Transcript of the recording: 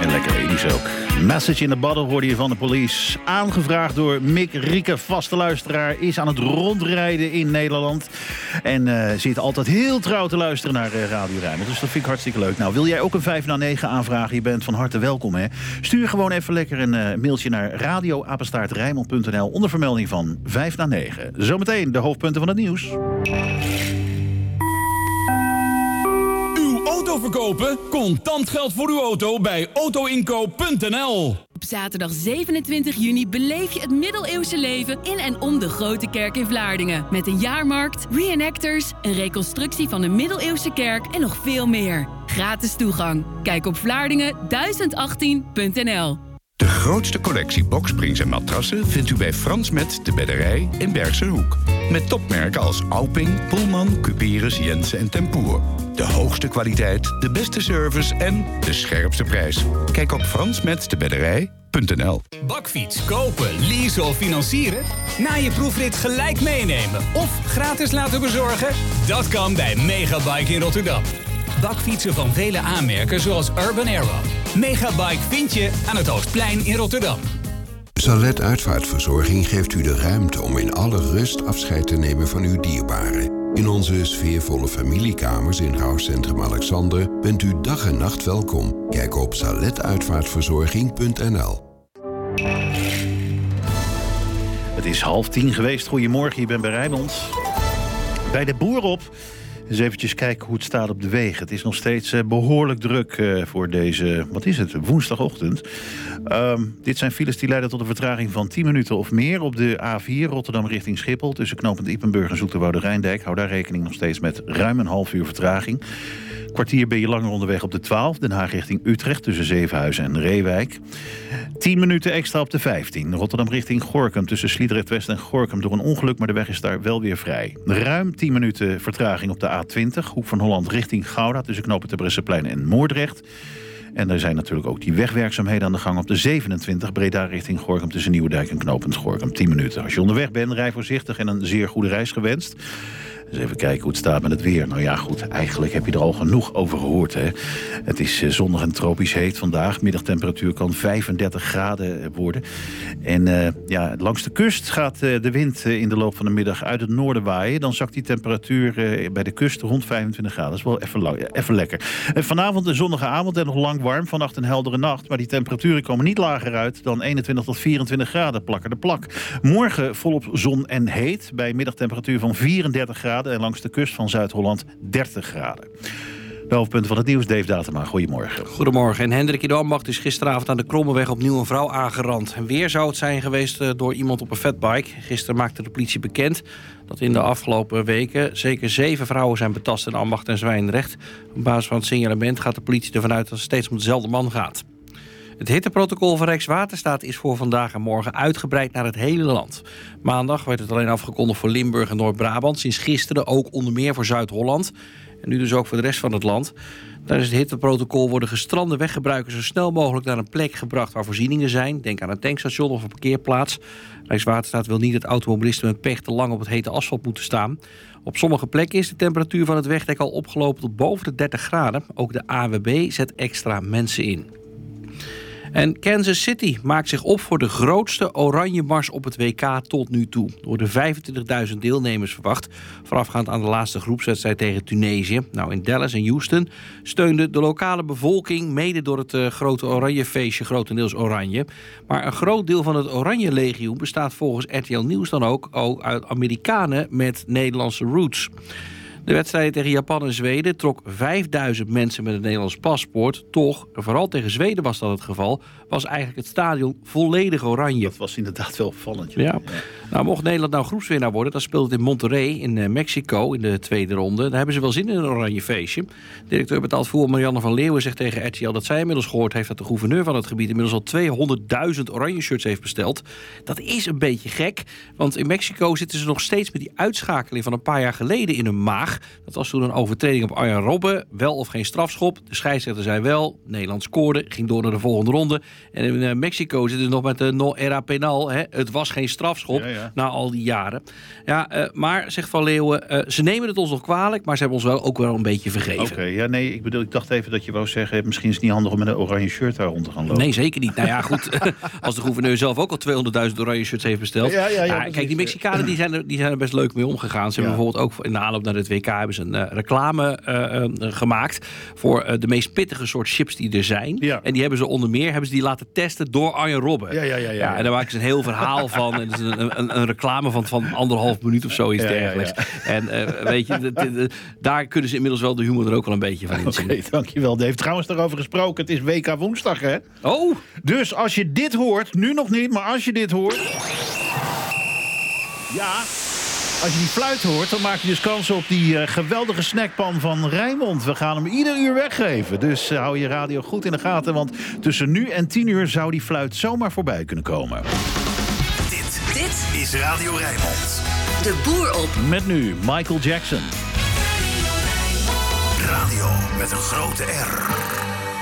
En lekker ethisch ook. Message in the Bottle hoorde je van de Police. Aangevraagd door Mick Rieke, vaste luisteraar. Is aan het rondrijden in Nederland. En zit altijd heel trouw te luisteren naar Radio Rijnmond. Dus dat vind ik hartstikke leuk. Nou, wil jij ook een 5 na 9 aanvragen? Je bent van harte welkom, hè? Stuur gewoon even lekker een mailtje naar radioapenstaartrijnmond.nl onder vermelding van 5 na 9. Zometeen de hoofdpunten van het nieuws. Auto verkopen? Contant geld voor uw auto bij autoinkoop.nl. Op zaterdag 27 juni beleef je het middeleeuwse leven in en om de Grote Kerk in Vlaardingen. Met een jaarmarkt, reenactors, een reconstructie van de middeleeuwse kerk en nog veel meer. Gratis toegang. Kijk op Vlaardingen1018.nl. De grootste collectie boksprings en matrassen vindt u bij Frans Met de Bedderij in Bergse Hoek. Met topmerken als Auping, Pullman, Cuperus, Jensen en Tempoer. De hoogste kwaliteit, de beste service en de scherpste prijs. Kijk op fransmetdebedderij.nl. Bakfiets kopen, leasen of financieren? Na je proefrit gelijk meenemen of gratis laten bezorgen? Dat kan bij Megabike in Rotterdam. Bakfietsen van vele aanmerken zoals Urban Arrow. Megabike vind je aan het Oostplein in Rotterdam. Salet Uitvaartverzorging geeft u de ruimte om in alle rust afscheid te nemen van uw dierbaren. In onze sfeervolle familiekamers in rouwcentrum Alexander bent u dag en nacht welkom. Kijk op saletuitvaartverzorging.nl. Het is 9:30 geweest. Goedemorgen, je bent bij Rijnmond. Bij de boer op. Dus eventjes kijken hoe het staat op de wegen. Het is nog steeds behoorlijk druk voor deze, wat is het, woensdagochtend. Dit zijn files die leiden tot een vertraging van 10 minuten of meer op de A4 Rotterdam richting Schiphol. Tussen knooppunt Ippenburg en Zoeterwoude-Rijndijk. Hou daar rekening nog steeds met ruim een half uur vertraging. Kwartier ben je langer onderweg op de 12, Den Haag richting Utrecht tussen Zevenhuizen en Reewijk. 10 minuten extra op de 15, Rotterdam richting Gorinchem tussen Sliedrecht West en Gorinchem door een ongeluk, maar de weg is daar wel weer vrij. Ruim 10 minuten vertraging op de A20, Hoek van Holland richting Gouda tussen knooppunt Terbrechtseplein en Moordrecht. En er zijn natuurlijk ook die wegwerkzaamheden aan de gang op de 27, Breda richting Gorinchem tussen Nieuwedijk en knooppunt Gorinchem. 10 minuten. Als je onderweg bent, rij voorzichtig en een zeer goede reis gewenst. Dus even kijken hoe het staat met het weer. Nou ja, goed, eigenlijk heb je er al genoeg over gehoord, hè. Het is zonnig en tropisch heet vandaag. Middagtemperatuur kan 35 graden worden. En langs de kust gaat de wind in de loop van de middag uit het noorden waaien. Dan zakt die temperatuur bij de kust rond 25 graden. Dat is wel even lekker. Vanavond een zonnige avond en nog lang warm. Vannacht een heldere nacht. Maar die temperaturen komen niet lager uit dan 21 tot 24 graden. Plakker de plak. Morgen volop zon en heet. Bij middagtemperatuur van 34 graden. En langs de kust van Zuid-Holland 30 graden. De hoofdpunten van het nieuws, Dave Datema. Goedemorgen. Goedemorgen. En Hendrik in de Ambacht is gisteravond aan de Krommeweg opnieuw een vrouw aangerand. En weer zou het zijn geweest door iemand op een fatbike. Gisteren maakte de politie bekend dat in de afgelopen weken zeker 7 vrouwen zijn betast in Ambacht en Zwijndrecht. Op basis van het signalement gaat de politie ervan uit dat het steeds om dezelfde man gaat. Het hitteprotocol van Rijkswaterstaat is voor vandaag en morgen uitgebreid naar het hele land. Maandag werd het alleen afgekondigd voor Limburg en Noord-Brabant. Sinds gisteren ook onder meer voor Zuid-Holland. En nu dus ook voor de rest van het land. Tijdens het hitteprotocol worden gestrande weggebruikers zo snel mogelijk naar een plek gebracht waar voorzieningen zijn. Denk aan een tankstation of een parkeerplaats. Rijkswaterstaat wil niet dat automobilisten met pech te lang op het hete asfalt moeten staan. Op sommige plekken is de temperatuur van het wegdek al opgelopen tot boven de 30 graden. Ook de ANWB zet extra mensen in. En Kansas City maakt zich op voor de grootste oranje mars op het WK tot nu toe. Er worden 25.000 deelnemers verwacht, voorafgaand aan de laatste groepswedstrijd tegen Tunesië. Nou, in Dallas en Houston steunde de lokale bevolking mede door het grote oranje feestje grotendeels oranje. Maar een groot deel van het Oranje Legioen bestaat volgens RTL Nieuws dan ook uit Amerikanen met Nederlandse roots. De wedstrijd tegen Japan en Zweden trok 5000 mensen met een Nederlands paspoort. Toch, vooral tegen Zweden was dat het geval, was eigenlijk het stadion volledig oranje. Dat was inderdaad wel opvallend. Ja. Nou, mocht Nederland nou groepswinnaar worden, dan speelt het in Monterrey in Mexico in de tweede ronde. Daar hebben ze wel zin in een oranje feestje. Directeur betaald voetbal Marianne van Leeuwen zegt tegen RTL dat zij inmiddels gehoord heeft dat de gouverneur van het gebied inmiddels al 200.000 oranje shirts heeft besteld. Dat is een beetje gek, want in Mexico zitten ze nog steeds met die uitschakeling van een paar jaar geleden in hun maag. 2020. Dat was toen een overtreding op Arjen Robben. Wel of geen strafschop. De scheidsrechter zei wel. Nederland scoorde. Ging door naar de volgende ronde. En in Mexico zitten ze nog met de no era penal. Hè? Het was geen strafschop na al die jaren. Ja, maar, zegt Van Leeuwen, ze nemen het ons nog kwalijk, maar ze hebben ons ook wel een beetje vergeven. Oké, ik dacht even dat je wou zeggen, misschien is het niet handig om met een oranje shirt daar rond te gaan lopen. Nee, zeker niet. Nou ja, goed, als de gouverneur zelf ook al 200.000 oranje shirts heeft besteld. Kijk, die Mexicanen die zijn er best leuk mee omgegaan. Ze hebben bijvoorbeeld ook in de aanloop naar het WK hebben ze een reclame gemaakt voor de meest pittige soort chips die er zijn. Ja. En die hebben ze onder meer laten testen door Arjen Robben. Ja, en daar maken ze een heel verhaal van. En het is een reclame van 1,5 minuut of zoiets dergelijks. En weet je, daar kunnen ze inmiddels wel de humor er ook wel een beetje van inzien. Oké, dankjewel Dave. Trouwens daarover gesproken, het is WK woensdag, hè? Oh! Dus als je dit hoort, nu nog niet, maar als je dit hoort... Ja, als je die fluit hoort, dan maak je dus kans op die geweldige snackpan van Rijnmond. We gaan hem ieder uur weggeven. Dus hou je radio goed in de gaten, want tussen nu en 10 uur zou die fluit zomaar voorbij kunnen komen. Dit is Radio Rijnmond. De boer op. Met nu Michael Jackson. Radio met een grote R.